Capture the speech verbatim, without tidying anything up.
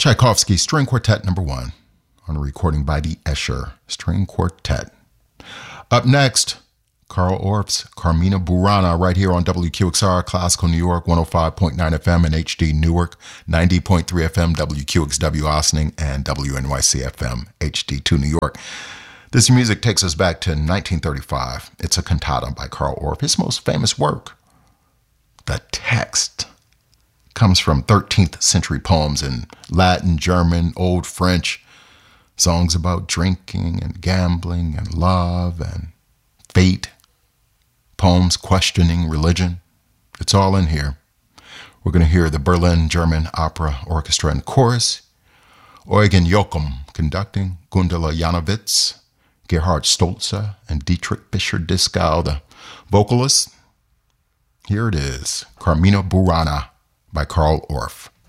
Tchaikovsky String Quartet number one on a recording by the Escher String Quartet. Up next, Carl Orff's Carmina Burana right here on W Q X R Classical New York one oh five point nine F M and H D Newark, ninety point three F M W Q X W Ossining, and W N Y C F M H D two New York. This music takes us back to nineteen thirty-five. It's a cantata by Carl Orff, his most famous work. The text comes from thirteenth century poems in Latin, German, Old French, songs about drinking and gambling and love and fate, poems questioning religion. It's all in here. We're going to hear the Berlin German Opera Orchestra and Chorus, Eugen Joachim conducting, Gundula Janowitz, Gerhard Stolze, and Dietrich Fischer-Dieskau, the vocalists. Here it is, Carmina Burana by Carl Orff.